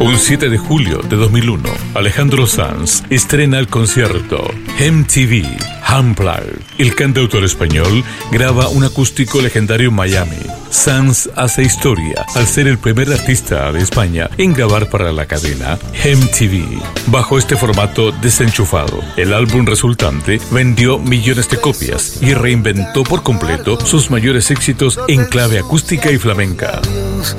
Un 7 de julio de 2001, Alejandro Sanz estrena el concierto MTV Unplugged. El cantautor español graba un acústico legendario en Miami. Sanz hace historia al ser el primer artista de España en grabar para la cadena MTV. Bajo este formato desenchufado, el álbum resultante vendió millones de copias y reinventó por completo sus mayores éxitos en clave acústica y flamenca.